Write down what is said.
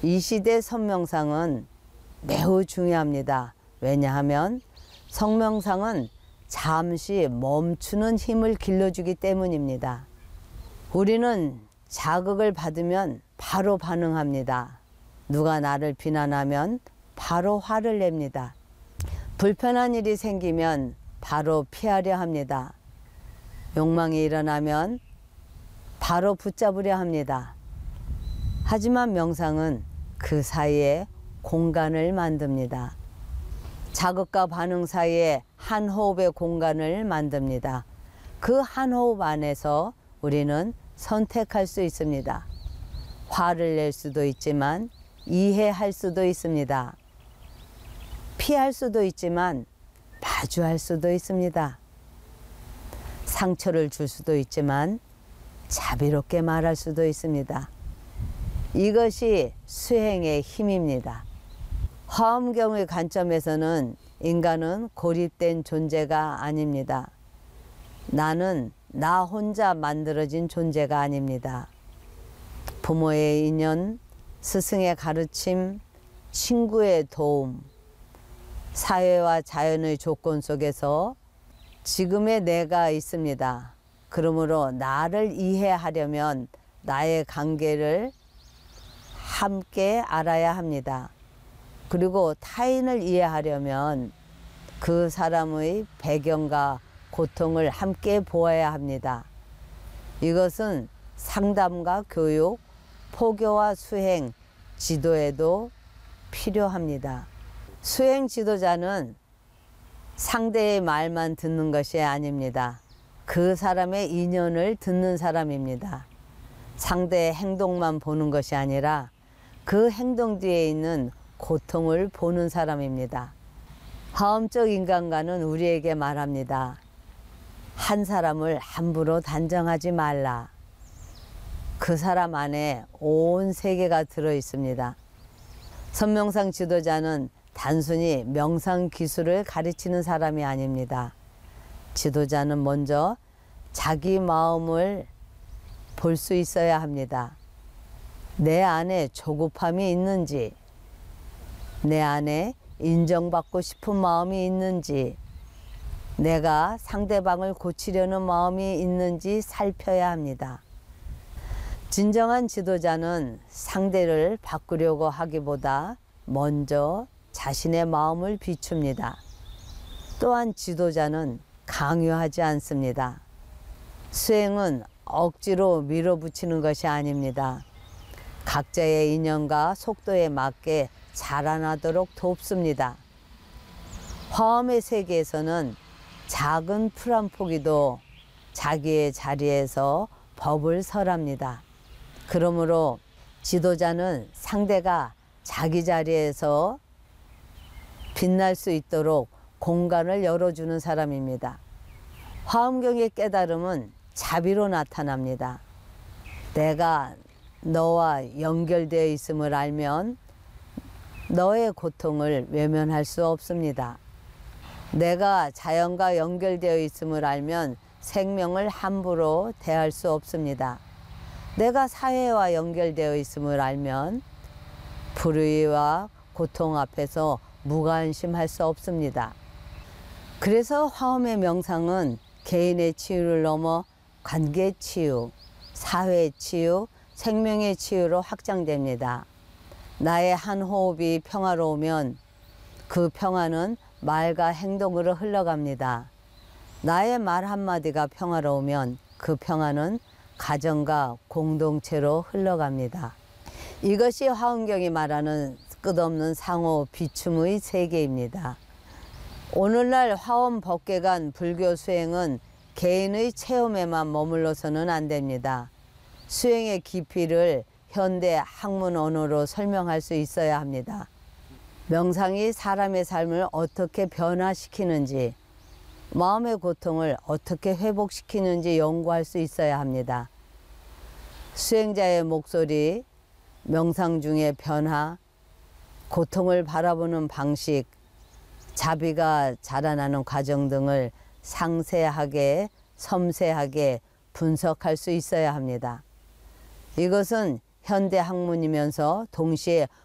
이 시대 선명상은 매우 중요합니다. 왜냐하면 성명상은 잠시 멈추는 힘을 길러주기 때문입니다. 우리는 자극을 받으면 바로 반응합니다. 누가 나를 비난하면 바로 화를 냅니다. 불편한 일이 생기면 바로 피하려 합니다. 욕망이 일어나면 바로 붙잡으려 합니다. 하지만 명상은 그 사이에 공간을 만듭니다. 자극과 반응 사이에 한 호흡의 공간을 만듭니다. 그 한 호흡 안에서 우리는 선택할 수 있습니다. 화를 낼 수도 있지만 이해할 수도 있습니다. 피할 수도 있지만 마주할 수도 있습니다. 상처를 줄 수도 있지만 자비롭게 말할 수도 있습니다. 이것이 수행의 힘입니다. 화엄경의 관점에서는 인간은 고립된 존재가 아닙니다. 나는 나 혼자 만들어진 존재가 아닙니다. 부모의 인연, 스승의 가르침, 친구의 도움, 사회와 자연의 조건 속에서 지금의 내가 있습니다. 그러므로 나를 이해하려면 나의 관계를 함께 알아야 합니다. 그리고 타인을 이해하려면 그 사람의 배경과 고통을 함께 보아야 합니다. 이것은 상담과 교육, 포교와 수행, 지도에도 필요합니다. 수행 지도자는 상대의 말만 듣는 것이 아닙니다. 그 사람의 인연을 듣는 사람입니다. 상대의 행동만 보는 것이 아니라 그 행동 뒤에 있는 고통을 보는 사람입니다. 화엄적 인간관은 우리에게 말합니다. 한 사람을 함부로 단정하지 말라. 그 사람 안에 온 세계가 들어 있습니다. 선명상 지도자는 단순히 명상 기술을 가르치는 사람이 아닙니다. 지도자는 먼저 자기 마음을 볼 수 있어야 합니다. 내 안에 조급함이 있는지, 내 안에 인정받고 싶은 마음이 있는지, 내가 상대방을 고치려는 마음이 있는지 살펴야 합니다. 진정한 지도자는 상대를 바꾸려고 하기보다 먼저 자신의 마음을 비춥니다. 또한 지도자는 강요하지 않습니다. 수행은 억지로 밀어붙이는 것이 아닙니다. 각자의 인연과 속도에 맞게 자라나도록 돕습니다. 화엄의 세계에서는 작은 풀 한 포기도 자기의 자리에서 법을 설합니다. 그러므로 지도자는 상대가 자기 자리에서 빛날 수 있도록 공간을 열어주는 사람입니다. 화엄경의 깨달음은 자비로 나타납니다. 내가 너와 연결되어 있음을 알면 너의 고통을 외면할 수 없습니다. 내가 자연과 연결되어 있음을 알면 생명을 함부로 대할 수 없습니다. 내가 사회와 연결되어 있음을 알면 불의와 고통 앞에서 무관심할 수 없습니다. 그래서 화엄의 명상은 개인의 치유를 넘어 관계 치유, 사회 치유, 생명의 치유로 확장됩니다. 나의 한 호흡이 평화로우면 그 평화는 말과 행동으로 흘러갑니다. 나의 말 한마디가 평화로우면 그 평화는 가정과 공동체로 흘러갑니다. 이것이 화엄경이 말하는 끝없는 상호 비춤의 세계입니다. 오늘날 화엄 법계관 불교 수행은 개인의 체험에만 머물러서는 안 됩니다. 수행의 깊이를 현대 학문 언어로 설명할 수 있어야 합니다. 명상이 사람의 삶을 어떻게 변화시키는지, 마음의 고통을 어떻게 회복시키는지 연구할 수 있어야 합니다. 수행자의 목소리, 명상 중의 변화, 고통을 바라보는 방식, 자비가 자라나는 과정 등을 상세하게, 섬세하게 분석할 수 있어야 합니다. 이것은 현대 학문이면서 동시에